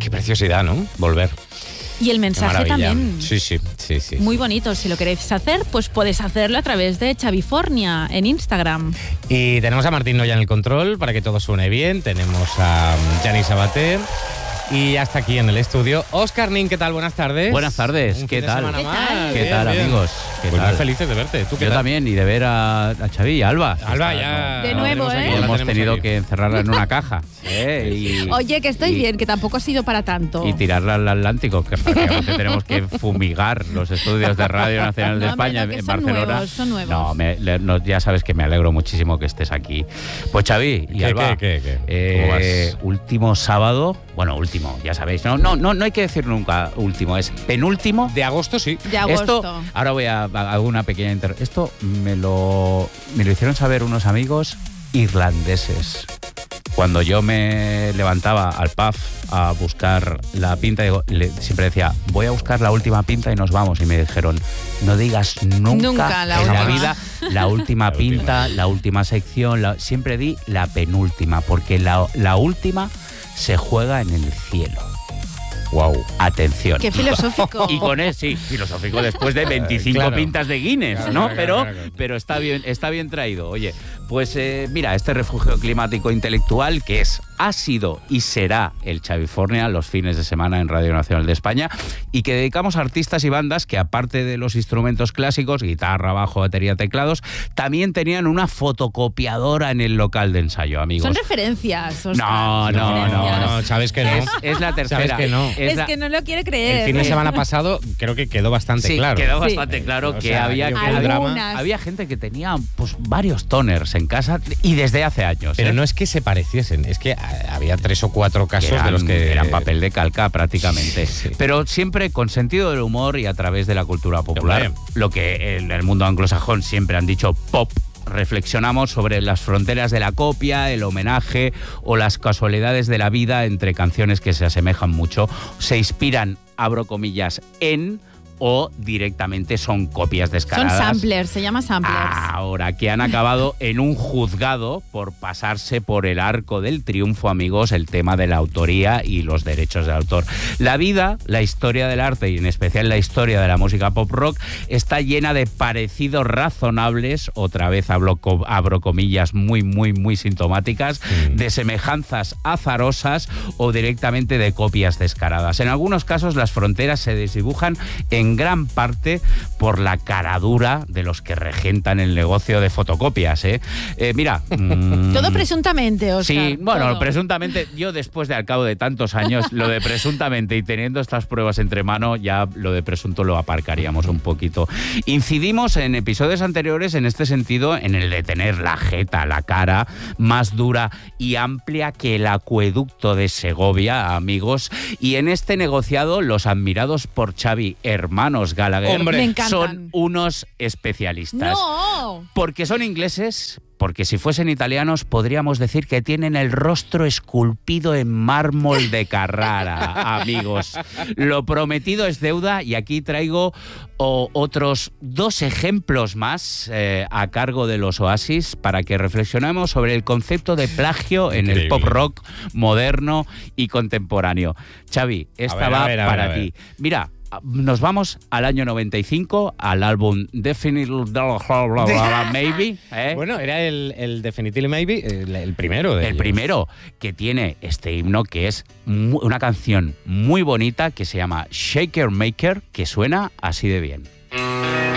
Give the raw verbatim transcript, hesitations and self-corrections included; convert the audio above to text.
Qué preciosidad, ¿no? Volver. Y el mensaje también. Sí, sí, sí, sí. Muy bonito. Si lo queréis hacer, pues podéis hacerlo a través de Xavifornia en Instagram. Y tenemos a Martín Noya en el control para que todo suene bien. Tenemos a Gianni Sabater. Y hasta aquí en el estudio, Óscar Nin, ¿qué tal? Buenas tardes. Buenas tardes, Un ¿qué fin de tal? semana ¿Qué más. tal? ¿Qué Bien, tal, bien. amigos? ¿Qué Pues tal? muy felices de verte. ¿Tú qué Yo tal? también, y de ver a, a Xavi y a Alba. Alba, Está, ya. De la nuevo, tenemos ¿eh? aquí, la Hemos tenemos tenido aquí. que encerrarla en una caja. ¿eh? Y, Oye, que estoy y- bien, que tampoco ha sido para tanto. Y tirarla al Atlántico, que prácticamente tenemos que fumigar los estudios de Radio Nacional de No, hombre, España no, que en son Barcelona. nuevos, son nuevos. No, me- le- no, ya sabes que me alegro muchísimo que estés aquí. Pues Xavi y ¿Qué, Alba, qué, qué, qué? eh, ¿Cómo vas? último sábado, bueno, último, ya sabéis, no, no, no, no hay que decir nunca último, es penúltimo. De agosto, sí. De agosto. Esto, ahora voy a hacer una pequeña inter... Esto me lo, me lo hicieron saber unos amigos irlandeses. Cuando yo me levantaba al pub a buscar la pinta, digo, le- siempre decía, voy a buscar la última pinta y nos vamos. Y me dijeron, no digas nunca, Nunca la en la última. vida la última La pinta, la última sección. la- siempre di la penúltima, porque la, la última se juega en el cielo. Wow. Atención. Qué filosófico. Y con él, sí, filosófico después de veinticinco Claro. pintas de Guinness, Claro, ¿no? claro, pero, claro, claro. pero está bien, está bien traído. Oye, pues eh, mira, este refugio climático intelectual que es, ha sido y será el Xavifornia los fines de semana en Radio Nacional de España y que dedicamos a artistas y bandas que aparte de los instrumentos clásicos, guitarra, bajo, batería, teclados, también tenían una fotocopiadora en el local de ensayo, amigos. Son referencias, Óscar, No, son no, no, referencias. No, sabes que no. Es, es la tercera. Sabes que no. Es la- que no lo quiere creer. El fin de semana pasado creo que quedó bastante Sí, claro. quedó Sí. bastante claro O que sea, había, yo que- creo que el drama- Algunas. había gente que tenía pues varios toners en casa y desde hace años. Pero ¿eh? no es que se pareciesen, es que ah, había tres o cuatro Que casos eran, de los que eran papel de calca prácticamente. Sí. Pero siempre con sentido del humor y a través de la cultura popular. Hombre. Lo que en el mundo anglosajón siempre han dicho pop. Reflexionamos sobre las fronteras de la copia, el homenaje o las casualidades de la vida entre canciones que se asemejan mucho, se inspiran, abro comillas, en o directamente son copias Son descaradas. samplers, se llama samplers. Ahora, que han acabado en un juzgado por pasarse por el arco del triunfo, amigos, el tema de la autoría y los derechos de autor. La vida, la historia del arte y en especial la historia de la música pop rock está llena de parecidos razonables, otra vez abro, co- abro comillas muy, muy, muy sintomáticas, Mm. de semejanzas azarosas o directamente de copias descaradas. En algunos casos las fronteras se desdibujan en gran parte por la caradura de los que regentan el negocio de fotocopias. ¿eh? Eh, mira... mm, Todo presuntamente, Óscar. Sí, bueno, todo. presuntamente, yo después de al cabo de tantos años, lo de presuntamente y teniendo estas pruebas entre mano, ya lo de presunto lo aparcaríamos un poquito. Incidimos en episodios anteriores en este sentido, en el de tener la jeta, la cara más dura y amplia que el acueducto de Segovia, amigos. Y en este negociado, los admirados por Xavi, hermanos Gallagher, Hombre. Me encantan. son unos especialistas. ¡No! Porque son ingleses, porque si fuesen italianos podríamos decir que tienen el rostro esculpido en mármol de Carrara, amigos. Lo prometido es deuda y aquí traigo o, otros dos ejemplos más eh, a cargo de los Oasis para que reflexionemos sobre el concepto de plagio en el Increíble. pop rock moderno y contemporáneo. Xavi, esta ver, a va ver, a ver, para a ver. ti. Mira, nos vamos al año noventa y cinco, al álbum Definitely Maybe. ¿eh? Bueno, era el, el Definitely Maybe, el, el primero de El ellos. primero, que tiene este himno que es mu- una canción muy bonita que se llama Shaker Maker, que suena así de bien.